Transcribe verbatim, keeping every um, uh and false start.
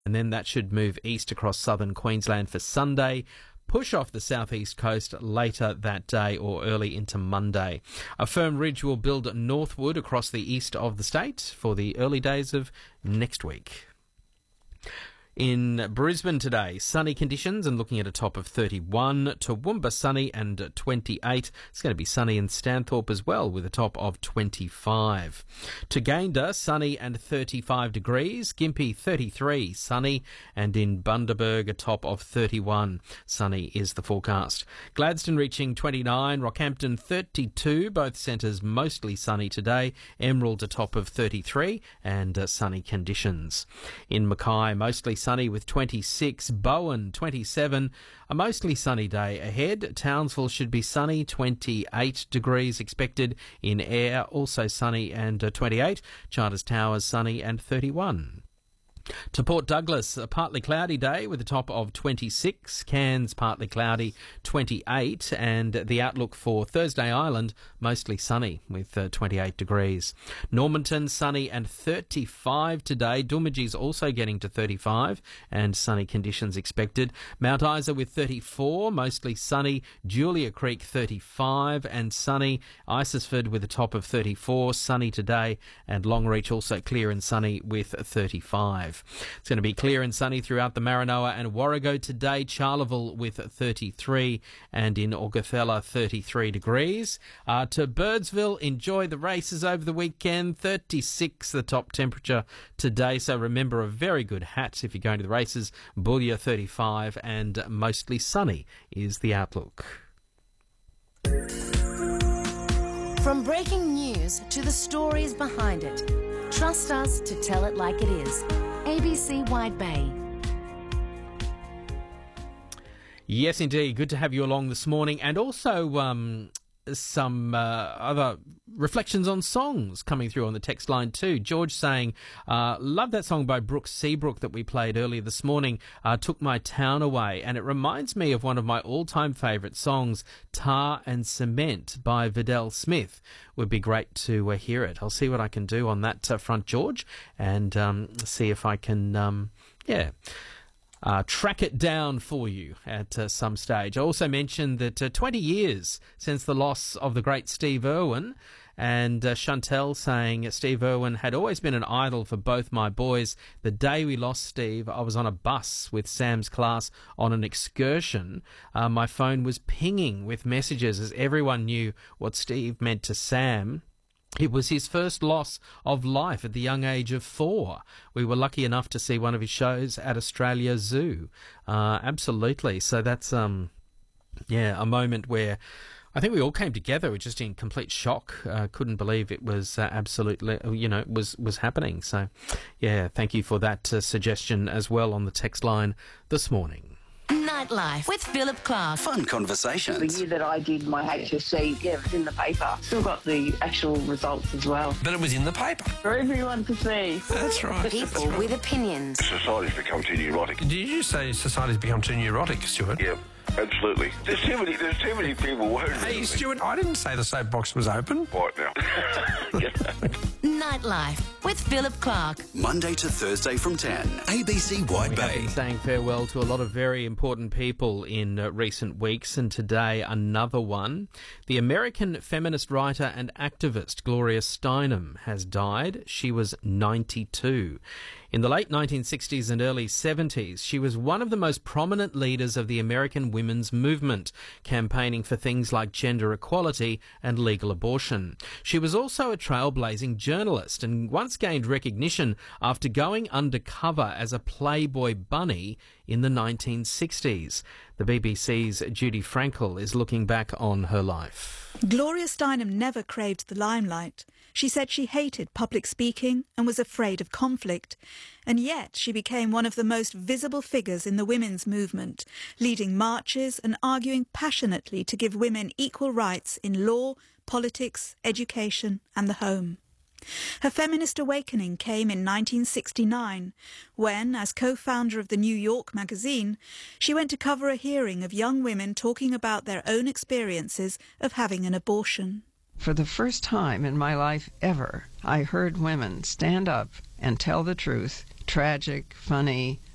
and then that should move east across southern Queensland for Sunday, push off the southeast coast later that day or early into Monday. A firm ridge will build northward across the east of the state for the early days of next week. In Brisbane today, sunny conditions and looking at a top of thirty-one. Toowoomba sunny and twenty-eight. It's going to be sunny in Stanthorpe as well with a top of twenty-five. Toogainda sunny and thirty-five degrees. Gympie thirty-three sunny, and in Bundaberg a top of thirty-one. Sunny is the forecast. Gladstone reaching twenty-nine. Rockhampton thirty-two. Both centres mostly sunny today. Emerald a top of thirty-three and uh, sunny conditions. In Mackay mostly sunny with twenty-six, Bowen twenty-seven, a mostly sunny day ahead. Townsville should be sunny, twenty-eight degrees expected. In Ayr also sunny and uh, twenty-eight, Charters Towers sunny and thirty-one. To Port Douglas, a partly cloudy day with a top of twenty-six, Cairns partly cloudy, twenty-eight, and the outlook for Thursday Island mostly sunny with uh, twenty-eight degrees. Normanton sunny and thirty-five today. Doomadgee's also getting to thirty-five and sunny conditions expected. Mount Isa with thirty-four, mostly sunny. Julia Creek thirty-five and sunny. Isisford with a top of thirty-four, sunny today, and Longreach also clear and sunny with thirty-five. It's going to be clear and sunny throughout the Maranoa and Warrego today. Charleville with thirty-three, and in Augathella thirty-three degrees. Uh, to Birdsville, enjoy the races over the weekend. thirty-six the top temperature today, so remember a very good hat if you're going to the races. Boulia thirty-five and mostly sunny is the outlook. From breaking news to the stories behind it, trust us to tell it like it is. A B C Wide Bay. Yes, indeed. Good to have you along this morning. And also um, some uh, other reflections on songs coming through on the text line too. George saying, uh, love that song by Brooke Seabrook that we played earlier this morning, uh, Took My Town Away. And it reminds me of one of my all-time favourite songs, Tar and Cement by Vidal Smith. Would be great to uh, hear it. I'll see what I can do on that uh, front, George, and um, see if I can, um, yeah... Uh, track it down for you at uh, some stage. I also mentioned that uh, twenty years since the loss of the great Steve Irwin, and uh, Chantel saying Steve Irwin had always been an idol for both my boys. The day we lost Steve, I was on a bus with Sam's class on an excursion. Uh, my phone was pinging with messages as everyone knew what Steve meant to Sam. It was his first loss of life at the young age of four. We were lucky enough to see one of his shows at Australia Zoo. Uh, absolutely. So that's, um, yeah, a moment where I think we all came together just in complete shock. Uh, couldn't believe it was uh, absolutely, you know, was, was happening. So, yeah, thank you for that uh, suggestion as well on the text line this morning. Nightlife with Philip Clark. Fun conversations. The year that I did my H S C, yeah, it was in the paper. Still got the actual results as well. But it was in the paper. For everyone to see. That's right. People That's right. with opinions. Society's become too neurotic. Did you say society's become too neurotic, Stuart? Yeah, absolutely. There's too many, there's too many people worried. Hey, Stuart, I didn't say the soapbox was open. Right now. Nightlife with Philip Clark. Monday to Thursday from ten. A B C Wide We have Bay. been saying farewell to a lot of very important people in uh, recent weeks, and today another one. The American feminist writer and activist Gloria Steinem has died. She was ninety-two. In the late nineteen sixties and early seventies, she was one of the most prominent leaders of the American women's movement, campaigning for things like gender equality and legal abortion. She was also a trailblazing journalist and once gained recognition after going undercover as a Playboy bunny in the nineteen sixties. The B B C's Judy Frankel is looking back on her life. Gloria Steinem never craved the limelight. She said she hated public speaking and was afraid of conflict. And yet she became one of the most visible figures in the women's movement, leading marches and arguing passionately to give women equal rights in law, politics, education and the home. Her feminist awakening came in nineteen sixty-nine, when, as co-founder of the New York magazine, she went to cover a hearing of young women talking about their own experiences of having an abortion. For the first time in my life ever, I heard women stand up and tell the truth, tragic, funny,